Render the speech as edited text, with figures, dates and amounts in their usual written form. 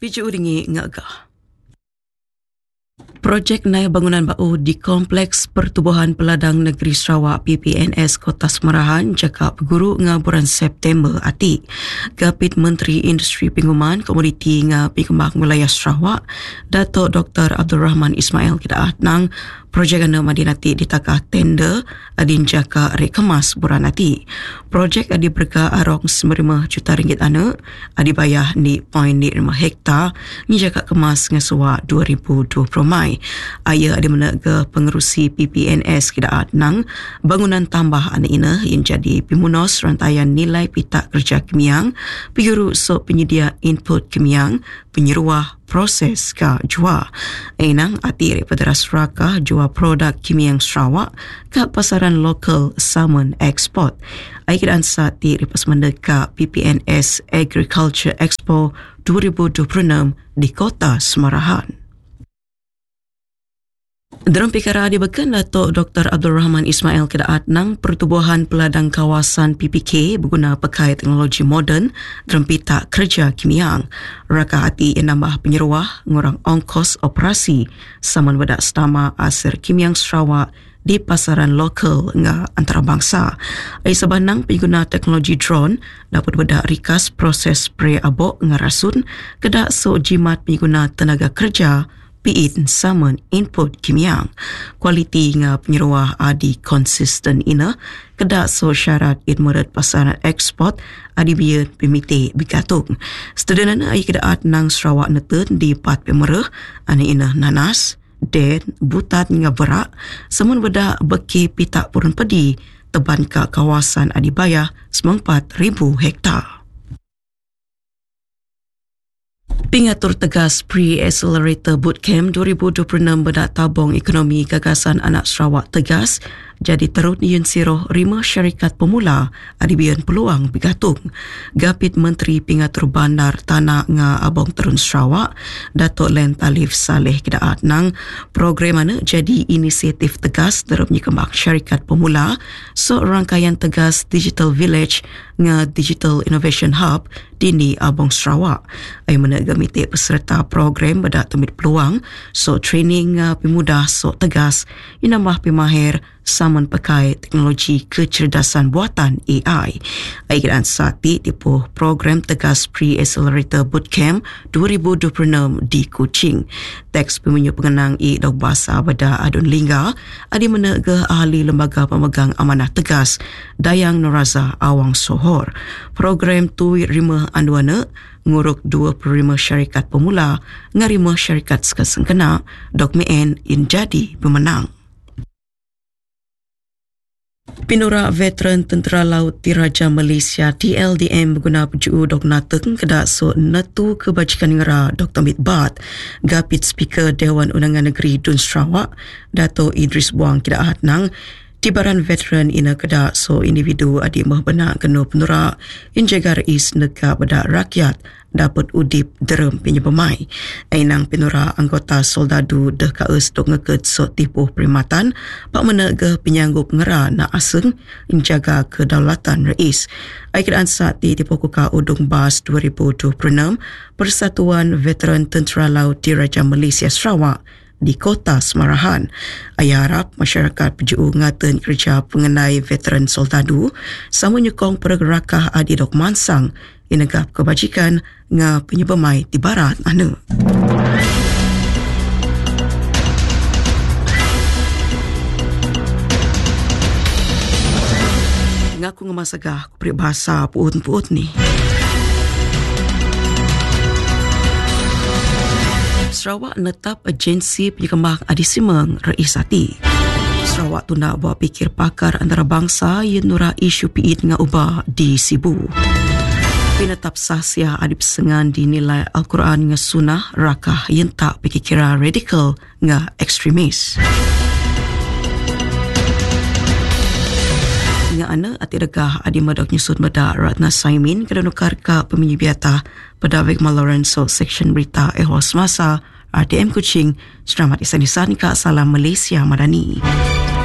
Piju uringi ngagah. Projek naik bangunan baru di Kompleks Pertubuhan Peladang Negeri Sarawak PPNS Kota Semarahan jaka berguru nga bulan September ati. Gapit Menteri Industri Pengumuman Komoditi nga Pengembang Wilayah Sarawak, Datuk Dr. Abdul Rahman Ismail kita nang projek anda madinati ditakah tender adin jaka rekemas buran nanti. Projek adi berka arong RM95 juta ana adi bayah ni poin ni 5 hektar ni jaka kemas ngasua 2020 Mai. Aya adi menaga pengerusi PPNS kidaat nang bangunan tambah ana ina yang jadi pimunos rantaian nilai pita kerja kimiang piguru so penyedia input kimiang penyeruah proses ka jua. Enang ati daripada Rasraka jua produk kimiang Sarawak ke pasaran lokal salmon export. Aikidan sati ripas mendeka PPNS Agriculture Expo 2026 di Kota Semarahan. Dalam perkara dibekan Datuk Dr. Abdul Rahman Ismail kedaat nang pertubuhan peladang kawasan PPK berguna pakai teknologi moden dalam pita kerja kimiang. Raka hati yang nambah penyeruah ngurang ongkos operasi saman wadak stama asir kimiang Sarawak di pasaran lokal nga antarabangsa. Ai sebanang pengguna teknologi drone dapat bedak rikas proses spray abok nga rasun kedak so jimat pengguna tenaga kerja piin saman input kimiang. Kualiti nga penyeruah adi konsisten ina kedak so syarat idmurat pasaran ekspor adi biar pimiti bigatung. Sedanan ai kedaat nang Sarawak netun di pat pemerah ane ina nanas, den, butat nga berak samun bedak beki pitak purun pedi teban ka kawasan adibaya 94,000 hektar. Pengatur tegas Pre-Accelerator Bootcamp 2026 bedak tabung ekonomi gagasan anak Sarawak tegas jadi terut yun siroh 5 syarikat pemula adibian peluang bigatung. Gapit Menteri Pengatur Bandar Tanah nga Abong Terun Sarawak, Datuk Len Talif Saleh kidaat nang program mana jadi inisiatif tegas dalam menyekembang syarikat pemula so rangkaian tegas Digital Village nga Digital Innovation Hub dini Abong Sarawak. Ai mana gamite peserta program bedak temit peluang so training pemuda so tegas inambah pemahir saman pakai teknologi kecerdasan buatan AI. Aikiran sati tipu program tegas Pre-Accelerator Bootcamp 2026 di Kuching. Teks pemenyu pengenang dok bahasa beda adun lingga adi menegah ahli lembaga pemegang amanah tegas Dayang Noraza Awang Sohor. Program tu rima anduana nguruk 25 syarikat pemula ngarima syarikat sekesengkena dok meen in jadi pemenang. Pinura Veteran Tentera Laut Diraja Malaysia TLDM berguna peju Dok Nateng kedak so Natu Kebajikan Negara Dr. Mitbat, Gapit Speaker Dewan Undangan Negeri Dun Sarawak, Dato' Idris Buang kedak nang tibaran veteran ina kedak so individu adi mah benak kena penura injaga rais negara bedak rakyat dapat udip derem penyebemai. Ainang penura anggota soldadu deh kaes dok ngeket so tipuh perkhidmatan pak menegah penyanggup ngera nak aseng menjaga kedaulatan rais. Aikiran saat di tipuh kuka udung bas 2026 Persatuan Veteran Tentera Laut Diraja Malaysia Sarawak di Kota Semarahan. Ayah harap masyarakat peju ngaten kerja pengenai veteran soldadu sama nyukong pergerakan adi dok mansang inegap kebajikan nga penyebemai di barat mana. Ngaku ngemasagah ku peribahasa puut-puut ni. Sarawak netap agensi penyekembang adisimeng reisati. Sarawak tu nak buat pikir pakar antarabangsa yang nura isu piit nga ubah di Sibu. Pinetap sahsia adip sengan dinilai Al-Quran nga sunnah rakah yang tak pikir radikal nga ekstremis. Nga ana ati degah adi madak nyusut medak Ratna Saimin kedanukar ka peminyibiata pada Vigma Lorenzo Seksyen Berita Ehwal Semasa RTM Kuching. Selamat isanisan ka Salam Malaysia Madani.